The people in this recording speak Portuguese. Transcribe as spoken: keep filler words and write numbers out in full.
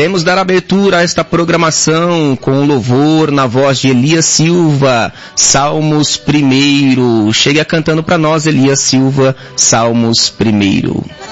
Queremos dar abertura a esta programação com o louvor na voz de Elias Silva, Salmos primeiro. Chega cantando para nós, Elias Silva, Salmos primeiro.